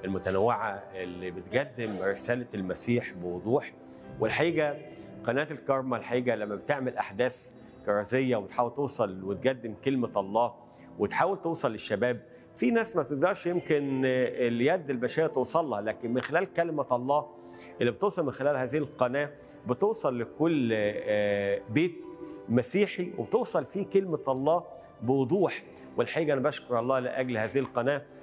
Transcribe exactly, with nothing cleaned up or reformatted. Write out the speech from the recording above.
المتنوعة اللي بتقدم رسالة المسيح بوضوح. والحقيقة قناة الكارما الحقيقة لما بتعمل أحداث كرازية وتحاول توصل وتقدم كلمة الله وتحاول توصل للشباب، في ناس ما بتقدرش يمكن اليد البشرية توصل لها، لكن من خلال كلمة الله اللي بتوصل من خلال هذه القناة بتوصل لكل بيت مسيحي وبتوصل فيه كلمة الله بوضوح. والحقيقة أنا بشكر الله لأجل هذه القناة